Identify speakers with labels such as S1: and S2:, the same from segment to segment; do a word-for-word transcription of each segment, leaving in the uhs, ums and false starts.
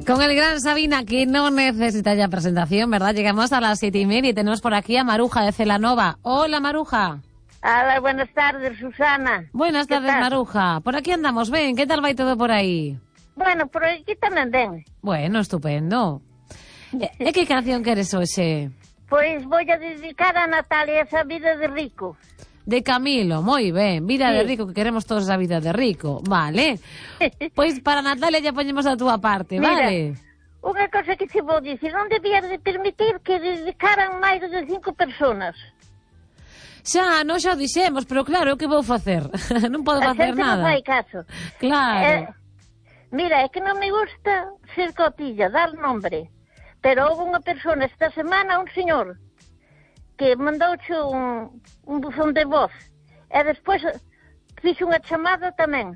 S1: Con el gran Sabina, que no necesita ya presentación, ¿verdad? Llegamos a las siete y media y tenemos por aquí a Maruja de Celanova. Hola, Maruja.
S2: Hola, buenas tardes, Susana.
S1: Buenas tardes, tal? Maruja. Por aquí andamos, ven, ¿qué tal va todo por aí?
S2: Bueno, por aquí tamén ben.
S1: Bueno, estupendo. E que canción queres hoxe?
S2: Pois vou a dedicar a Natalia esa vida de rico.
S1: De Camilo, moi ben. Vida sí. de rico, que queremos todos a vida de rico. Vale. Pois para Natalia ya poñemos a túa parte,
S2: Mira,
S1: vale?
S2: Unha cosa que te vou dicir, non debías de permitir que dedicaran máis de cinco personas.
S1: Xa, non xa o dixemos, pero claro, o que vou facer? Non podo facer nada.
S2: A xente non fai caso.
S1: Claro.
S2: Eh, mira, é que non me gusta ser cotilla, dar nombre. Pero houve unha persona esta semana, un señor, que mandouche un, un buzón de voz. E despois fixe unha chamada tamén.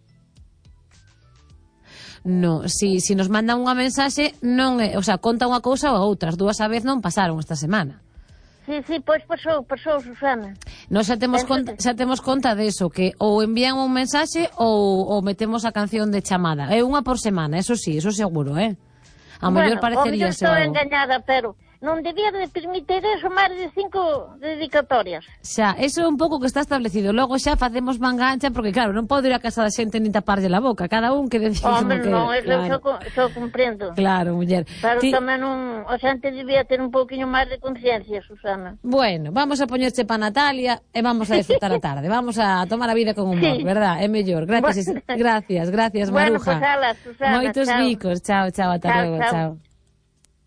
S1: No, si, si nos mandan unha mensaxe, non é, o sea, conta unha cousa ou outra. As dúas a vez non pasaron esta semana.
S2: Sí, sí, pois pasou, pasou, Susana.
S1: Nós xa temos conta, xa temos conta de eso, que ou envían un mensaxe ou, ou metemos a canción de chamada. É unha por semana, eso sí, eso seguro, eh? A
S2: bueno,
S1: mellor parecería
S2: ser algo. Estou engañada, pero non debía de permitir eso máis de cinco dedicatorias.
S1: Xa, eso é un pouco que está establecido. Logo xa facemos mangancha, porque claro, non podo ir a casa da xente nin taparlle a boca. Cada un que decide
S2: Hombre,
S1: que...
S2: non, eso
S1: claro.
S2: xo comprendo.
S1: Claro, muller.
S2: Pero
S1: Ti...
S2: tamén un, a xente debía ter un pouquinho máis de conciencia, Susana.
S1: Bueno, vamos a poñerche pa Natalia e vamos a disfrutar a tarde. Vamos a tomar a vida con humor, sí. verdad? É mellor. Gracias, bueno. gracias, gracias, Maruja.
S2: Bueno, pues ala, Susana,
S1: Moitos
S2: chao.
S1: bicos. Chao, chao, ata
S2: chao,
S1: logo,
S2: chao.
S1: chao.